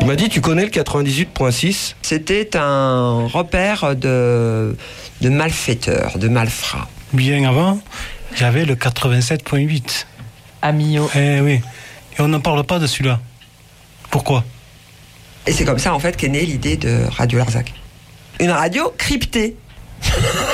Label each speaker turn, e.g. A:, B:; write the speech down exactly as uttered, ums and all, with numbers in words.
A: Tu m'as dit, tu connais le quatre-vingt-dix-huit point six ?
B: C'était un repère de, de malfaiteurs, de malfrats.
C: Bien avant, il y avait le quatre-vingt-sept point huit.
D: À Millau.
C: Eh oui. Et on n'en parle pas de celui-là. Pourquoi ?
B: Et c'est comme ça, en fait, qu'est née l'idée de Radio Larzac. Une radio cryptée.